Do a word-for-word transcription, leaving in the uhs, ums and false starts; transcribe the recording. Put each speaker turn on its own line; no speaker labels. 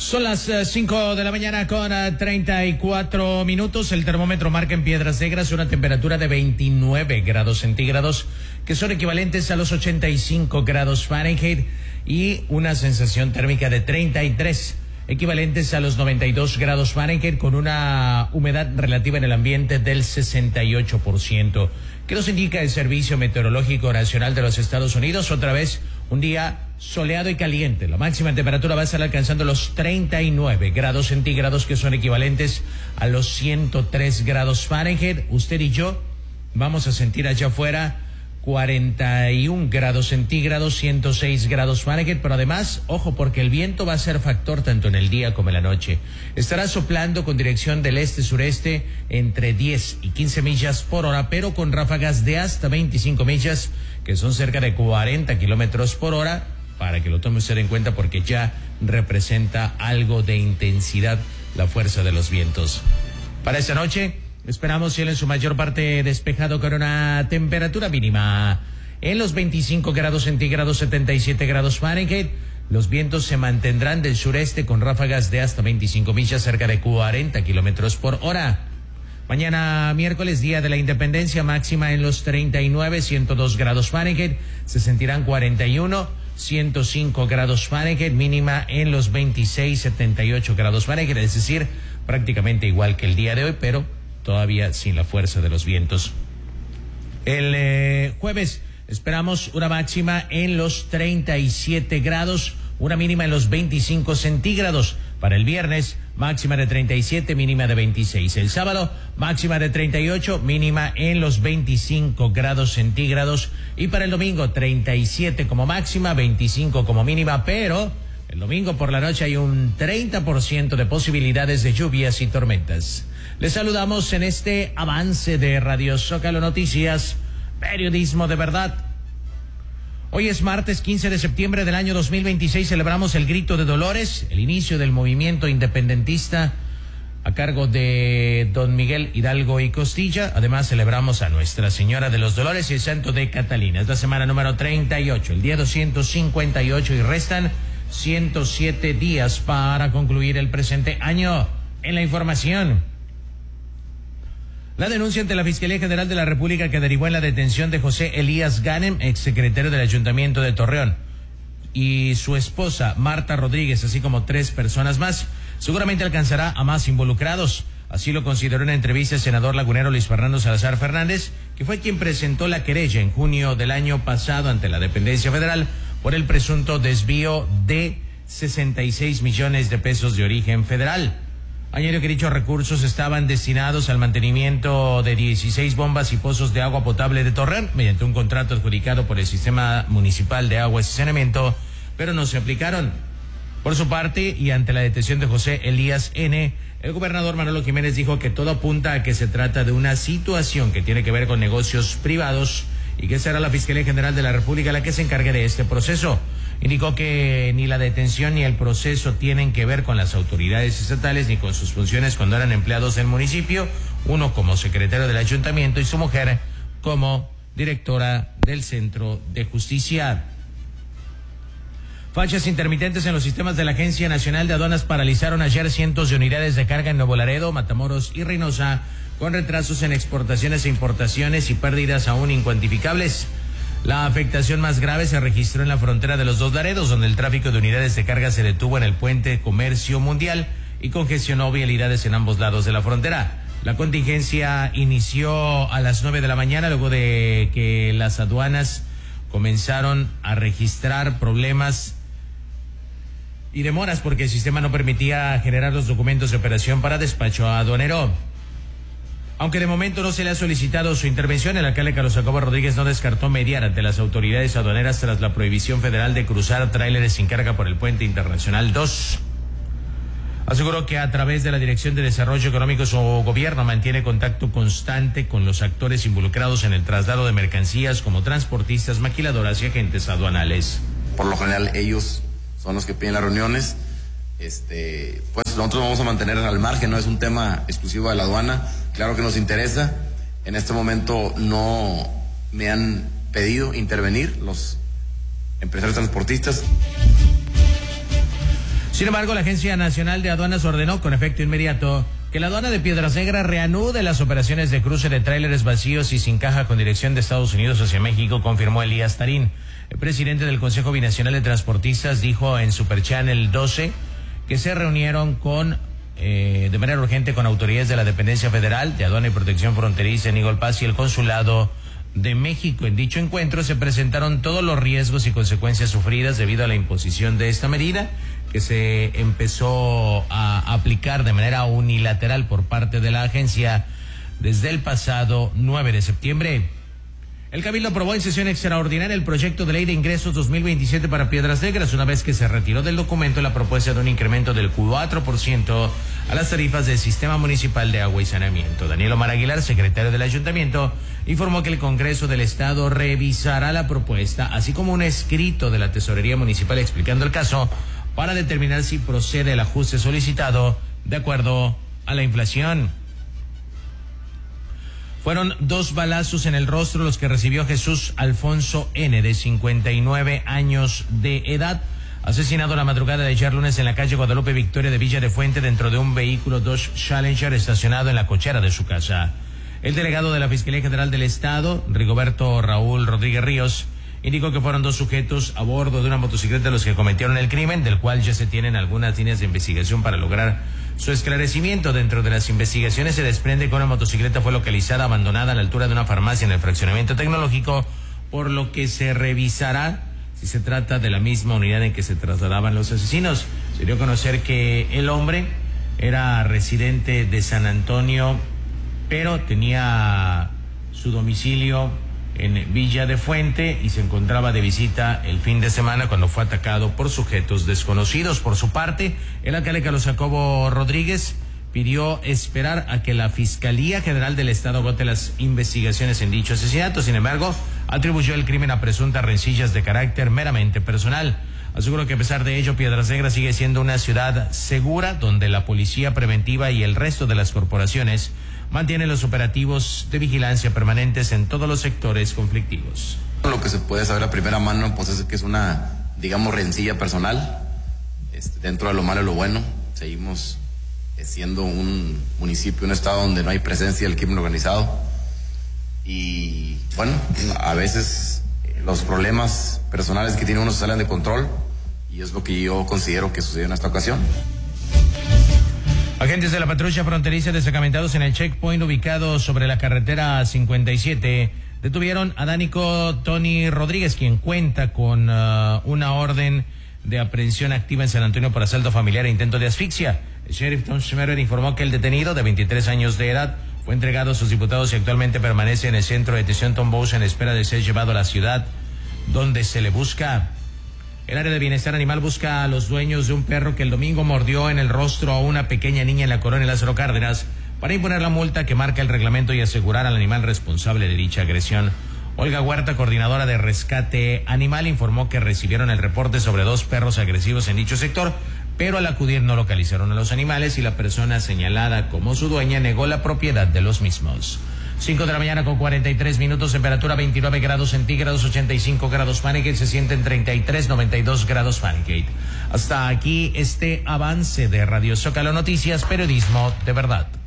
Son las cinco de la mañana con uh, treinta y cuatro minutos. El termómetro marca en Piedras Negras una temperatura de veintinueve grados centígrados, que son equivalentes a los ochenta y cinco grados Fahrenheit, y una sensación térmica de treinta y tres, equivalentes a los noventa y dos grados Fahrenheit, con una humedad relativa en el ambiente del sesenta y ocho por ciento. ¿Qué nos indica el Servicio Meteorológico Nacional de los Estados Unidos? Otra vez, un día soleado y caliente. La máxima temperatura va a estar alcanzando los treinta y nueve grados centígrados, que son equivalentes a los ciento tres grados Fahrenheit. Usted y yo vamos a sentir allá afuera cuarenta y un grados centígrados, ciento seis grados Fahrenheit, pero además, ojo, porque el viento va a ser factor tanto en el día como en la noche. Estará soplando con dirección del este-sureste entre diez y quince millas por hora, pero con ráfagas de hasta veinticinco millas, que son cerca de cuarenta kilómetros por hora, para que lo tome usted en cuenta, porque ya representa algo de intensidad la fuerza de los vientos. Para esta noche esperamos cielo en su mayor parte despejado, con una temperatura mínima en los veinticinco grados centígrados, setenta y siete grados Fahrenheit. Los vientos se mantendrán del sureste con ráfagas de hasta veinticinco millas, cerca de cuarenta kilómetros por hora. Mañana miércoles, día de la Independencia, máxima en los treinta y nueve, ciento dos grados Fahrenheit. Se sentirán cuarenta y uno, ciento cinco grados Fahrenheit, mínima en los veintiséis, setenta y ocho grados Fahrenheit, es decir, prácticamente igual que el día de hoy, pero todavía sin la fuerza de los vientos. El eh, jueves esperamos una máxima en los treinta y siete grados, una mínima en los veinticinco centígrados. Para el viernes, máxima de treinta y siete, mínima de veintiséis. El sábado, máxima de treinta y ocho, mínima en los veinticinco grados centígrados. Y para el domingo, treinta y siete como máxima, veinticinco como mínima, pero el domingo por la noche hay un treinta por ciento de posibilidades de lluvias y tormentas. Les saludamos en este avance de Radio Zócalo Noticias, periodismo de verdad. Hoy es martes quince de septiembre del año dos mil veintiséis. Celebramos el Grito de Dolores, el inicio del movimiento independentista a cargo de don Miguel Hidalgo y Costilla. Además, celebramos a Nuestra Señora de los Dolores y el Santo de Catalina. Es la semana número treinta y ocho, el día doscientos cincuenta y ocho, y restan ciento siete días para concluir el presente año. En la información, la denuncia ante la Fiscalía General de la República, que derivó en la detención de José Elías Ganem, exsecretario del Ayuntamiento de Torreón, y su esposa Marta Rodríguez, así como tres personas más, seguramente alcanzará a más involucrados. Así lo consideró en una entrevista el senador lagunero Luis Fernando Salazar Fernández, que fue quien presentó la querella en junio del año pasado ante la dependencia federal por el presunto desvío de sesenta y seis millones de pesos de origen federal. Añadió que dichos recursos estaban destinados al mantenimiento de dieciséis bombas y pozos de agua potable de Torreón, mediante un contrato adjudicado por el Sistema Municipal de Aguas y Saneamiento, pero no se aplicaron. Por su parte, y ante la detención de José Elías N., el gobernador Manolo Jiménez dijo que todo apunta a que se trata de una situación que tiene que ver con negocios privados y que será la Fiscalía General de la República la que se encargue de este proceso. Indicó que ni la detención ni el proceso tienen que ver con las autoridades estatales ni con sus funciones cuando eran empleados del municipio, uno como secretario del ayuntamiento y su mujer como directora del Centro de Justicia. Fachas intermitentes en los sistemas de la Agencia Nacional de Aduanas paralizaron ayer cientos de unidades de carga en Nuevo Laredo, Matamoros y Reynosa, con retrasos en exportaciones e importaciones y pérdidas aún incuantificables. La afectación más grave se registró en la frontera de los dos Laredos, donde el tráfico de unidades de carga se detuvo en el puente Comercio Mundial y congestionó vialidades en ambos lados de la frontera. La contingencia inició a las nueve de la mañana, luego de que las aduanas comenzaron a registrar problemas y demoras porque el sistema no permitía generar los documentos de operación para despacho aduanero. Aunque de momento no se le ha solicitado su intervención, el alcalde Carlos Jacobo Rodríguez no descartó mediar ante las autoridades aduaneras tras la prohibición federal de cruzar tráileres sin carga por el Puente Internacional dos. Aseguró que a través de la Dirección de Desarrollo Económico su gobierno mantiene contacto constante con los actores involucrados en el traslado de mercancías como transportistas, maquiladoras y agentes aduanales.
Por lo general ellos son los que piden las reuniones. Este, pues nosotros vamos a mantener al margen, no es un tema exclusivo de la aduana, claro que nos interesa. En este momento no me han pedido intervenir los empresarios transportistas.
Sin embargo, la Agencia Nacional de Aduanas ordenó con efecto inmediato que la aduana de Piedras Negras reanude las operaciones de cruce de tráileres vacíos y sin caja con dirección de Estados Unidos hacia México, confirmó Elías Tarín. El presidente del Consejo Binacional de Transportistas dijo en Super Channel doce que se reunieron con eh, de manera urgente con autoridades de la Dependencia Federal de Aduana y Protección Fronteriza en Eagle Pass y el Consulado de México. En dicho encuentro se presentaron todos los riesgos y consecuencias sufridas debido a la imposición de esta medida, que se empezó a aplicar de manera unilateral por parte de la agencia desde el pasado nueve de septiembre. El Cabildo aprobó en sesión extraordinaria el proyecto de ley de ingresos dos mil veintisiete para Piedras Negras, una vez que se retiró del documento la propuesta de un incremento del cuatro por ciento a las tarifas del Sistema Municipal de Agua y Saneamiento. Daniel Omar Aguilar, secretario del Ayuntamiento, informó que el Congreso del Estado revisará la propuesta, así como un escrito de la Tesorería Municipal explicando el caso, para determinar si procede el ajuste solicitado de acuerdo a la inflación. Fueron dos balazos en el rostro los que recibió Jesús Alfonso N., de cincuenta y nueve años de edad, asesinado la madrugada de ayer lunes en la calle Guadalupe Victoria de Villa de Fuente dentro de un vehículo Dodge Challenger estacionado en la cochera de su casa. El delegado de la Fiscalía General del Estado, Rigoberto Raúl Rodríguez Ríos, indicó que fueron dos sujetos a bordo de una motocicleta los que cometieron el crimen, del cual ya se tienen algunas líneas de investigación para lograr su esclarecimiento. Dentro de las investigaciones se desprende que una motocicleta fue localizada abandonada a la altura de una farmacia en el fraccionamiento tecnológico, por lo que se revisará si se trata de la misma unidad en que se trasladaban los asesinos. Se dio a conocer que el hombre era residente de San Antonio, pero tenía su domicilio en Villa de Fuente y se encontraba de visita el fin de semana cuando fue atacado por sujetos desconocidos. Por su parte, el alcalde Carlos Jacobo Rodríguez pidió esperar a que la Fiscalía General del Estado agote las investigaciones en dicho asesinato. Sin embargo, atribuyó el crimen a presuntas rencillas de carácter meramente personal. Aseguró que a pesar de ello, Piedras Negras sigue siendo una ciudad segura donde la policía preventiva y el resto de las corporaciones mantienen los operativos de vigilancia permanentes en todos los sectores conflictivos.
Lo que se puede saber a primera mano, pues es que es una, digamos, rencilla personal. Este, dentro de lo malo y lo bueno, seguimos siendo un municipio, un estado donde no hay presencia del crimen organizado. Y bueno, a veces los problemas personales que tiene uno se salen de control, y es lo que yo considero que sucedió en esta ocasión.
Agentes de la patrulla fronteriza destacamentados en el checkpoint ubicado sobre la carretera cincuenta y siete detuvieron a Dánico Tony Rodríguez, quien cuenta con uh, una orden de aprehensión activa en San Antonio por asalto familiar e intento de asfixia. El sheriff Tom Schmerer informó que el detenido, de veintitrés años de edad, fue entregado a sus diputados y actualmente permanece en el centro de detención Tom Bowes en espera de ser llevado a la ciudad donde se le busca. El área de bienestar animal busca a los dueños de un perro que el domingo mordió en el rostro a una pequeña niña en la colonia Lázaro Cárdenas para imponer la multa que marca el reglamento y asegurar al animal responsable de dicha agresión. Olga Huerta, coordinadora de rescate animal, informó que recibieron el reporte sobre dos perros agresivos en dicho sector, pero al acudir no localizaron a los animales y la persona señalada como su dueña negó la propiedad de los mismos. cinco de la mañana con cuarenta y tres minutos, temperatura veintinueve grados centígrados, ochenta y cinco grados Fahrenheit, se sienten treinta y tres, noventa y dos grados Fahrenheit. Hasta aquí este avance de Radio Zócalo Noticias, periodismo de verdad.